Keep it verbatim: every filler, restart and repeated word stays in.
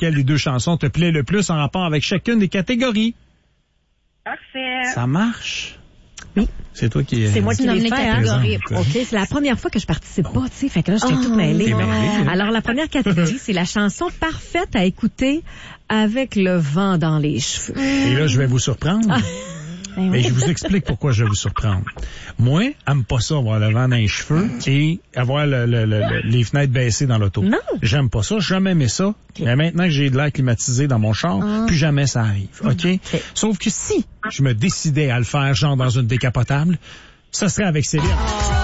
laquelle des deux chansons te plaît le plus en rapport avec chacune des catégories. Parfait. Ça marche? Oui. C'est toi qui... C'est moi qui l'ai fait, hein? Présente. OK, c'est la première fois que je participe pas, tu sais, fait que là, j'étais Oh, toute mêlée. t'es mêlée, là. Alors, la première catégorie, c'est la chanson parfaite à écouter avec le vent dans les cheveux. Et là, je vais vous surprendre. Ben oui. Mais je vous explique pourquoi je vais vous surprendre. Moi, j'aime pas ça, avoir le vent dans les cheveux et avoir le, le, le, le- les fenêtres baissées dans l'auto. Non. J'aime pas ça, j'ai jamais aimé ça. Mais maintenant que j'ai de l'air climatisé dans mon char, plus jamais ça arrive. OK? Sauf que si je me décidais à le faire, genre dans une décapotable, ça serait avec Céline.